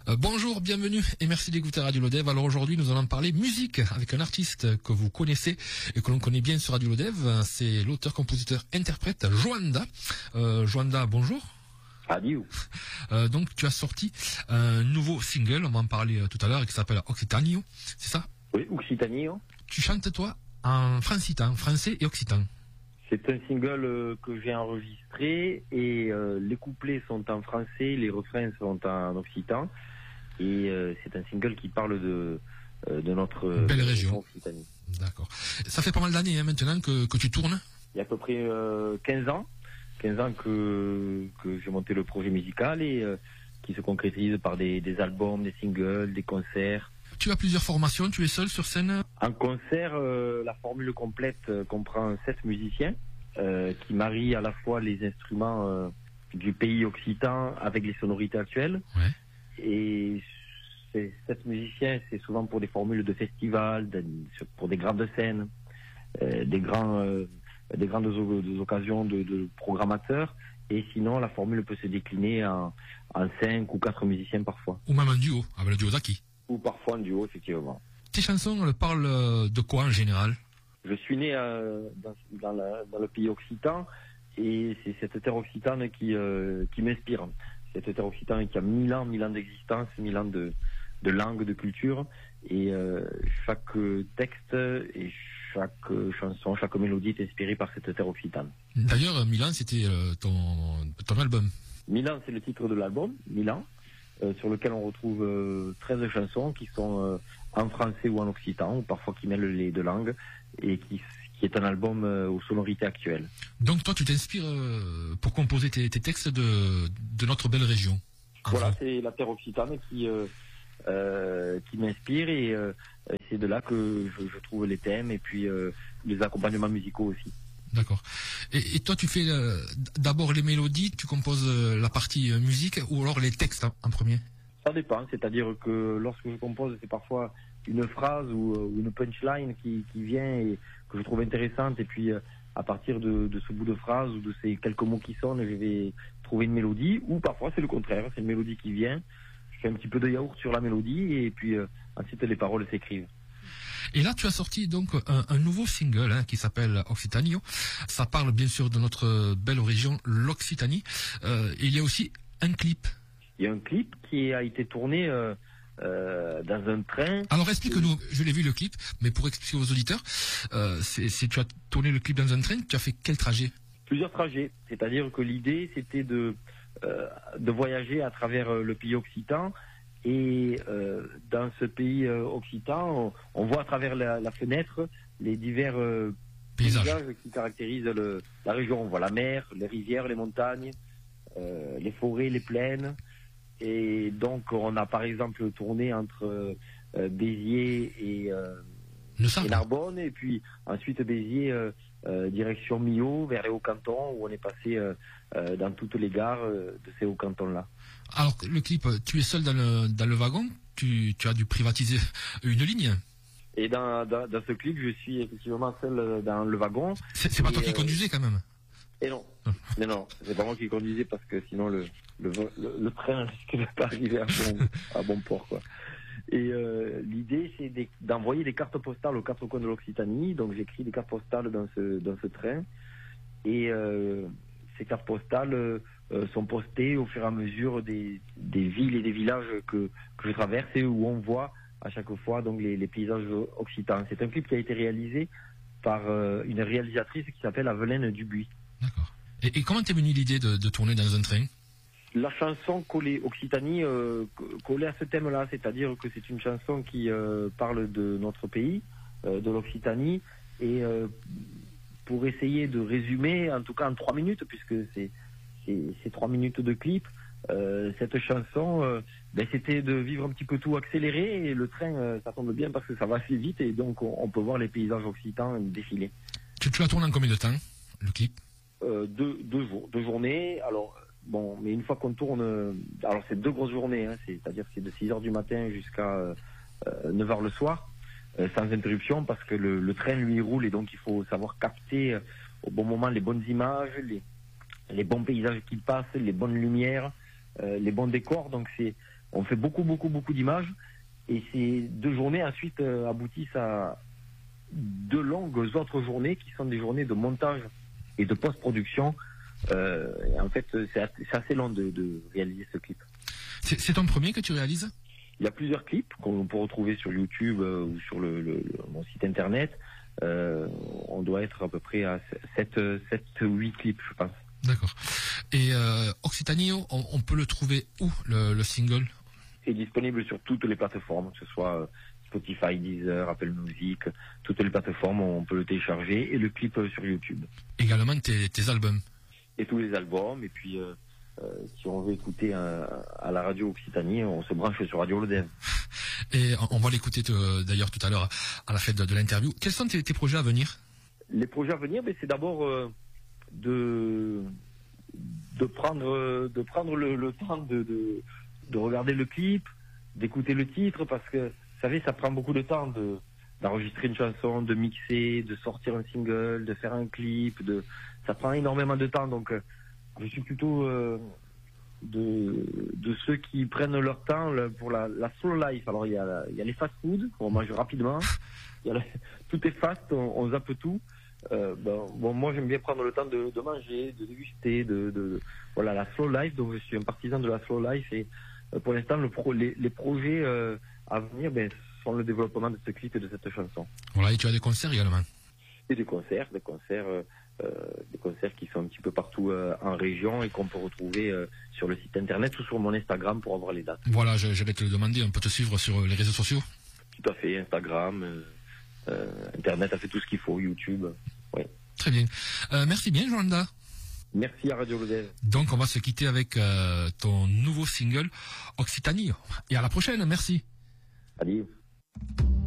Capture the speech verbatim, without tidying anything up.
Euh, bonjour, bienvenue et merci d'écouter Radio Lodève. Alors aujourd'hui, nous allons parler musique avec un artiste que vous connaissez et que l'on connaît bien sur Radio Lodève. C'est l'auteur, compositeur, interprète Joanda. Euh, Joanda, bonjour. Adieu. Euh, donc tu as sorti un nouveau single, on va en parler euh, tout à l'heure, qui s'appelle Occitanio, c'est ça? Oui, Occitanio. Tu chantes toi en francitan, français et occitan. C'est un single euh, que j'ai enregistré et euh, les couplets sont en français, les refrains sont en occitan. Et euh, c'est un single qui parle de, euh, de notre belle région Occitanie. D'accord. Ça fait pas mal d'années hein, maintenant que, que tu tournes. Il y a à peu près euh, quinze ans. quinze ans que, que j'ai monté le projet musical et euh, qui se concrétise par des, des albums, des singles, des concerts. Tu as plusieurs formations, tu es seul sur scène? En concert, euh, la formule complète euh, comprend sept musiciens euh, qui marient à la fois les instruments euh, du pays occitan avec les sonorités actuelles. Ouais. Et ces sept musiciens, c'est souvent pour des formules de festival, de, pour des grandes scènes, euh, des grands, euh, des grandes des occasions de, de programmateurs. Et sinon, la formule peut se décliner en, en cinq ou quatre musiciens parfois. Ou même un duo, avec le duo Zaki. Ou parfois un duo, effectivement. Tes chansons, elles parlent de quoi en général? Je suis né euh, dans, dans, la, dans le pays occitan et c'est cette terre occitane qui, euh, qui m'inspire. Cette terre occitane qui a mille ans, mille ans d'existence, mille ans de, de langue, de culture. Et euh, chaque texte et chaque chanson, chaque mélodie est inspirée par cette terre occitane. D'ailleurs, Milan, c'était euh, ton, ton album. Milan, c'est le titre de l'album, Milan, euh, sur lequel on retrouve euh, treize chansons qui sont euh, en français ou en occitan, ou parfois qui mêlent les deux langues, et qui, qui est un album euh, aux sonorités actuelles. Donc toi, tu t'inspires euh, pour composer tes, tes textes de, de notre belle région. Voilà, c'est la terre occitane qui... Euh, Euh, qui m'inspire et euh, c'est de là que je, je trouve les thèmes et puis euh, les accompagnements musicaux aussi. D'accord. Et, et toi, tu fais euh, d'abord les mélodies, tu composes euh, la partie euh, musique ou alors les textes en, en premier? Ça dépend, c'est-à-dire que lorsque je compose, c'est parfois une phrase ou, ou une punchline qui, qui vient et que je trouve intéressante et puis euh, à partir de, de ce bout de phrase ou de ces quelques mots qui sonnent, je vais trouver une mélodie ou parfois c'est le contraire, c'est une mélodie qui vient. Un petit peu de yaourt sur la mélodie et puis euh, ensuite les paroles s'écrivent. Et là tu as sorti donc un, un nouveau single hein, qui s'appelle Occitanio. Ça parle bien sûr de notre belle région, l'Occitanie. Euh, il y a aussi un clip. Il y a un clip qui a été tourné euh, euh, dans un train. Alors explique-nous, je l'ai vu le clip, mais pour expliquer aux auditeurs, euh, c'est, c'est, tu as tourné le clip dans un train, tu as fait quel trajet? Plusieurs trajets, c'est-à-dire que l'idée c'était de Euh, de voyager à travers euh, le pays occitan et euh, dans ce pays euh, occitan on, on voit à travers la, la fenêtre les divers euh, paysages. paysages qui caractérisent le, la région. On voit la mer, les rivières, les montagnes, euh, les forêts, les plaines et donc on a par exemple tourné entre euh, Béziers et, euh, et Narbonne et puis ensuite Béziers euh, Euh, direction Millau, vers les Hauts-Cantons, où on est passé euh, euh, dans toutes les gares euh, de ces Hauts-Cantons-là. Alors, le clip, tu es seul dans le, dans le wagon? tu, tu as dû privatiser une ligne? Et dans, dans, dans ce clip, je suis effectivement seul dans le wagon. C'est, c'est pas toi qui euh, conduisais quand même? Et non, mais non, c'est pas moi qui conduisais parce que sinon le, le, le, le train risque de pas arriver à bon, à bon port, quoi. Et euh, l'idée, c'est d'envoyer des cartes postales aux quatre coins de l'Occitanie. Donc j'écris des cartes postales dans ce dans ce train. Et euh, ces cartes postales euh, sont postées au fur et à mesure des, des villes et des villages que, que je traverse et où on voit à chaque fois donc les, les paysages occitans. C'est un clip qui a été réalisé par euh, une réalisatrice qui s'appelle Avelaine Dubuis. D'accord. Et, et comment t'es venue l'idée de, de tourner dans un train? La chanson collée Occitanie, euh, collée à ce thème-là, c'est-à-dire que c'est une chanson qui euh, parle de notre pays, euh, de l'Occitanie, et euh, pour essayer de résumer, en tout cas en trois minutes, puisque c'est c'est trois minutes de clip, euh, cette chanson, euh, ben, c'était de vivre un petit peu tout accéléré, et le train, euh, ça tombe bien parce que ça va assez vite, et donc on, on peut voir les paysages occitans défiler. Tu, tu l'as tourné en combien de temps, le clip? euh, deux, deux jours, deux journées, alors... Bon, mais une fois qu'on tourne, alors c'est deux grosses journées, hein, c'est-à-dire que c'est de six heures du matin jusqu'à euh, neuf heures le soir, euh, sans interruption, parce que le, le train lui roule et donc il faut savoir capter euh, au bon moment les bonnes images, les, les bons paysages qui passent, les bonnes lumières, euh, les bons décors. Donc c'est on fait beaucoup, beaucoup, beaucoup d'images. Et ces deux journées ensuite euh, aboutissent à deux longues autres journées qui sont des journées de montage et de post-production. Euh, et en fait, c'est assez, c'est assez long de, de réaliser ce clip. C'est, c'est ton premier que tu réalises? Il y a plusieurs clips qu'on peut retrouver sur YouTube euh, ou sur le, le, le, mon site internet. Euh, on doit être à peu près à sept huit clips, je pense. D'accord. Et euh, Occitanio, on, on peut le trouver où, le, le single? C'est disponible sur toutes les plateformes, que ce soit Spotify, Deezer, Apple Music, toutes les plateformes, on peut le télécharger, et le clip sur YouTube. Également tes, tes albums. Et tous les albums, et puis euh, euh, si on veut écouter un, à la radio Occitanie, on se branche sur Radio Lodève. Et on va l'écouter d'ailleurs tout à l'heure à la fête de, de l'interview. Quels sont tes, tes projets à venir? Les projets à venir, ben, c'est d'abord euh, de, de prendre, de prendre le, le temps de... de de regarder le clip, d'écouter le titre, parce que, vous savez, ça prend beaucoup de temps de d'enregistrer une chanson, de mixer, de sortir un single, de faire un clip, de ça prend énormément de temps, donc euh, je suis plutôt euh, de, de ceux qui prennent leur temps là, pour la, la slow life. Alors il y a, il y a les fast-food, on mange rapidement, il y a la, tout est fast, on, on zappe tout. Euh, bon, bon, moi j'aime bien prendre le temps de, de manger, de déguster, de, de, de voilà la slow life, donc je suis un partisan de la slow life et pour l'instant, le pro, les, les projets euh, à venir ben, sont le développement de ce clip et de cette chanson. Voilà, et tu as des concerts également? Et des concerts, des concerts, euh, des concerts qui sont un petit peu partout euh, en région et qu'on peut retrouver euh, sur le site internet ou sur mon Instagram pour avoir les dates. Voilà, j'allais te le demander, on peut te suivre sur les réseaux sociaux? Tout à fait, Instagram, euh, euh, Internet, ça fait tout ce qu'il faut, YouTube, oui. Très bien. Euh, merci bien, Joanda. Merci à Radio Lodève. Donc on va se quitter avec euh, ton nouveau single Occitanie. Et à la prochaine, merci. Allez.